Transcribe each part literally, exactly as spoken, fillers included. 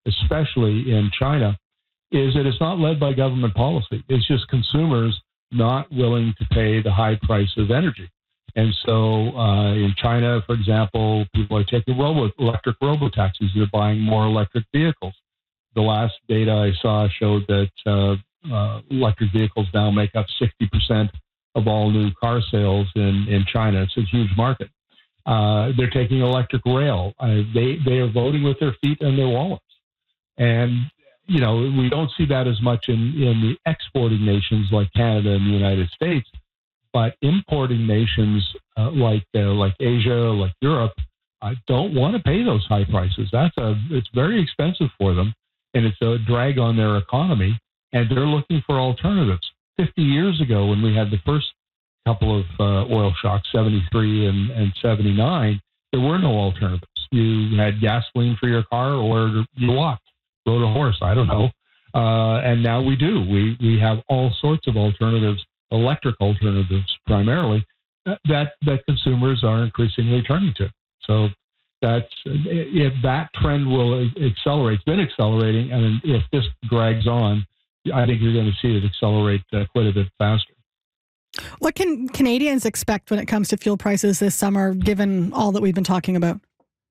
especially in China, is that it's not led by government policy. It's just consumers not willing to pay the high price of energy. And so uh, in China, for example, people are taking robo, electric robo-taxis. They're buying more electric vehicles. The last data I saw showed that uh, uh, electric vehicles now make up sixty percent of all new car sales in, in China. It's a huge market. Uh, they're taking electric rail. Uh, they, they are voting with their feet and their wallets. And, you know, we don't see that as much in, in the exporting nations like Canada and the United States, but importing nations uh, like uh, like Asia, like Europe, uh, don't want to pay those high prices. That's a it's very expensive for them, and it's a drag on their economy. And they're looking for alternatives. Fifty years ago, when we had the first couple of uh, oil shocks, seventy-three and, and seventy-nine, there were no alternatives. You had gasoline for your car, or you walked, rode a horse. I don't know. Uh, and now we do. We we have all sorts of alternatives. Electric alternatives primarily that that consumers are increasingly turning to. So that's if that trend will accelerate, it's been accelerating, and if this drags on, I think you're going to see it accelerate uh, quite a bit faster. What can Canadians expect when it comes to fuel prices this summer, given all that we've been talking about?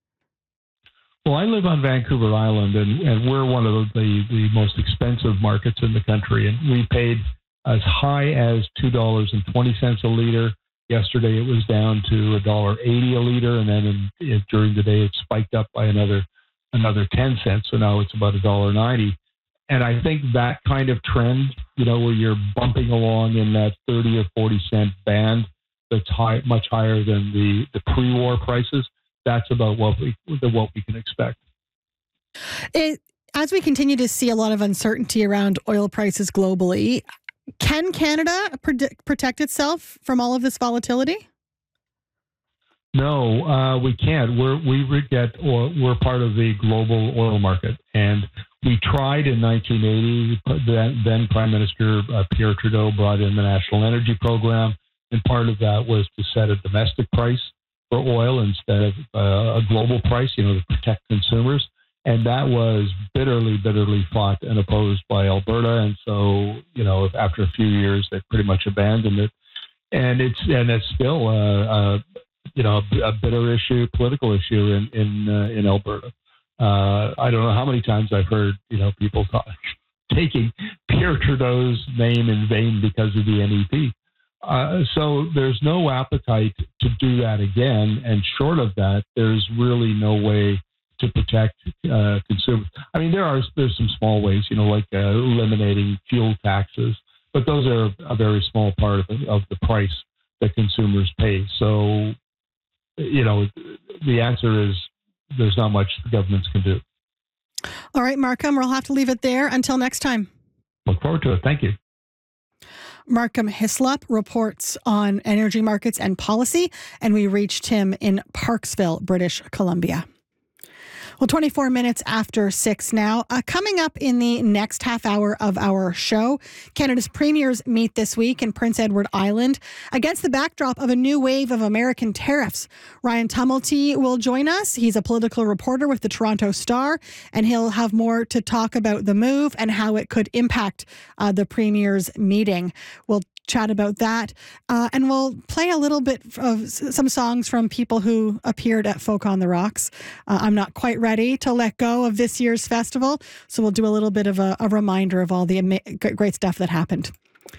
Well, I live on Vancouver Island, and, and we're one of the, the most expensive markets in the country, and we paid as high as two dollars and twenty cents a liter. Yesterday, it was down to one dollar eighty a liter, and then in, in, during the day, it spiked up by another another ten cents. So now it's about one dollar ninety. And I think that kind of trend, you know, where you're bumping along in that thirty or forty cent band, that's high, much higher than the, the pre-war prices. That's about what we what we can expect. It, as we continue to see a lot of uncertainty around oil prices globally, can Canada predict, protect itself from all of this volatility? No, uh, we can't. We're, we get oil, we're part of the global oil market, and we tried in nineteen eighty. Then, then Prime Minister uh, Pierre Trudeau brought in the National Energy Program, and part of that was to set a domestic price for oil instead of uh, a global price, you know, to protect consumers. And that was bitterly, bitterly fought and opposed by Alberta. And so, you know, after a few years, they pretty much abandoned it. And it's and it's still, uh, uh, you know, a bitter issue, political issue in in, uh, in Alberta. Uh, I don't know how many times I've heard, you know, people talk, taking Pierre Trudeau's name in vain because of the N E P. Uh, so there's no appetite to do that again. And short of that, there's really no way to protect uh, consumers. I mean, there are there's some small ways, you know, like uh, eliminating fuel taxes, but those are a very small part of, of the price that consumers pay. So, you know, the answer is there's not much the governments can do. All right, Markham, we'll have to leave it there. Until next time. Look forward to it. Thank you. Markham Hislop reports on energy markets and policy, and we reached him in Parksville, British Columbia. Well, twenty-four minutes after six now. Uh, coming up in the next half hour of our show, Canada's premiers meet this week in Prince Edward Island against the backdrop of a new wave of American tariffs. Ryan Tumulty will join us. He's a political reporter with the Toronto Star, and he'll have more to talk about the move and how it could impact uh, the premiers meeting. We'll chat about that. Uh, and we'll play a little bit of s- some songs from people who appeared at Folk on the Rocks. Uh, I'm not quite ready to let go of this year's festival, so we'll do a little bit of a, a reminder of all the ama- great stuff that happened.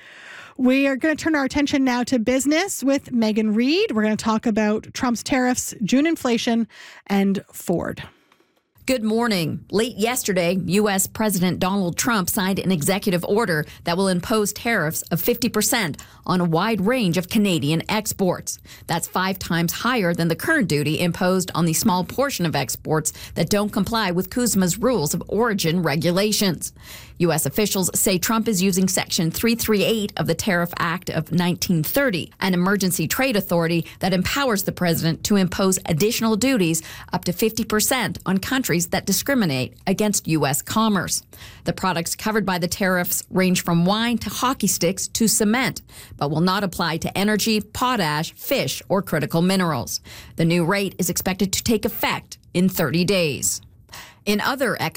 We are going to turn our attention now to business with Megan Reid. We're going to talk about Trump's tariffs, June inflation, and Ford. Good morning. Late yesterday, U S President Donald Trump signed an executive order that will impose tariffs of fifty percent on a wide range of Canadian exports. That's five times higher than the current duty imposed on the small portion of exports that don't comply with CUSMA's rules of origin regulations. U S officials say Trump is using Section three thirty-eight of the Tariff Act of nineteen thirty, an emergency trade authority that empowers the president to impose additional duties up to fifty percent on countries that discriminate against U S commerce. The products covered by the tariffs range from wine to hockey sticks to cement, but will not apply to energy, potash, fish, or critical minerals. The new rate is expected to take effect in thirty days. In other economic